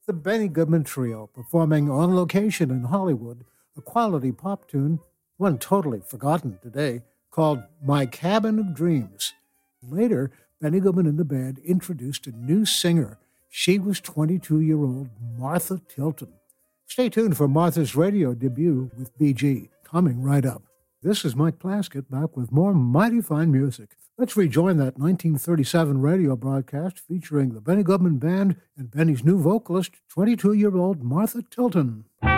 The Benny Goodman Trio performing on location in Hollywood a quality pop tune, one totally forgotten today, called My Cabin of Dreams. Later, Benny Goodman and the band introduced a new singer. She was 22-year-old Martha Tilton. Stay tuned for Martha's radio debut with BG, coming right up. This is Mike Plaskett back with more mighty fine music. Let's rejoin that 1937 radio broadcast featuring the Benny Goodman Band and Benny's new vocalist, 22-year-old Martha Tilton.